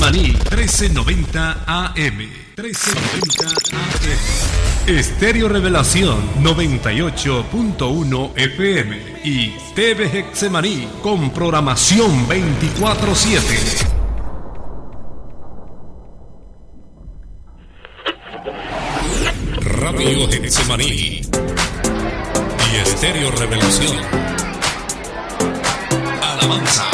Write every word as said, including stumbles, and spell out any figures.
Hexemaní, trece noventa A M. trece noventa A M. Estéreo Revelación, noventa y ocho punto uno F M. Y T V Hexemaní, con programación veinticuatro siete. Radio Hexemaní y Estéreo Revelación. Alabanza.